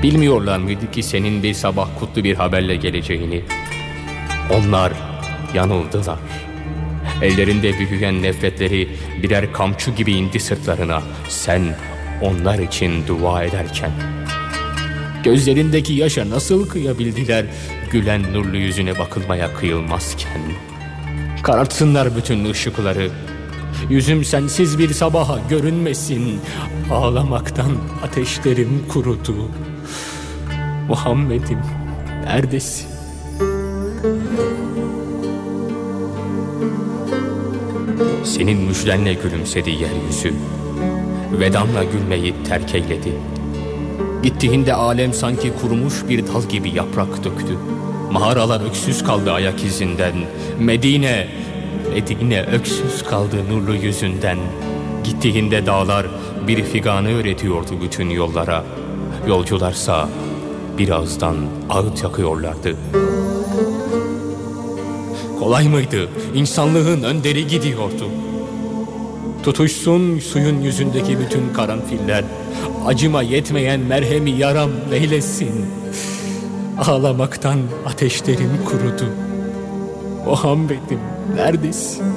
Bilmiyorlar mıydı ki senin bir sabah kutlu bir haberle geleceğini? Onlar yanıldılar. Ellerinde büyüyen nefretleri birer kamçı gibi indi sırtlarına, sen onlar için dua ederken. Gözlerindeki yaşa nasıl kıyabildiler, gülen nurlu yüzüne bakılmaya kıyılmazken? Karartsınlar bütün ışıkları, yüzüm sensiz bir sabaha görünmesin. Ağlamaktan ateşlerim kurudu. Muhammed'im, neredesin? Senin müjdenle gülümsedi yeryüzü, vedanla gülmeyi terk eyledi. Gittiğinde alem sanki kurumuş bir dal gibi yaprak döktü. Mağaralar öksüz kaldı ayak izinden. Medine öksüz kaldı nurlu yüzünden. Gittiğinde dağlar bir figanı öğretiyordu bütün yollara. Yolcularsa birazdan ağıt yakıyorlardı. Kolay mıydı? İnsanlığın önderi gidiyordu. Tutuşsun suyun yüzündeki bütün karanfiller, acıma yetmeyen merhemi yaram eylesin. Ağlamaktan ateşlerim kurudu. Muhammed'im, neredesin?